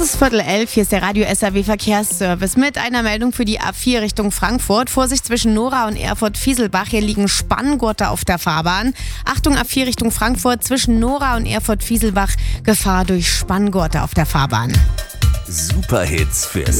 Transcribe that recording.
ist 10:15, hier ist der Radio SAW Verkehrsservice mit einer Meldung für die A4 Richtung Frankfurt. Vorsicht zwischen Nora und Erfurt-Fieselbach, hier liegen Spanngurte auf der Fahrbahn. Achtung, A4 Richtung Frankfurt, zwischen Nora und Erfurt-Fieselbach, Gefahr durch Spanngurte auf der Fahrbahn. Superhits fürs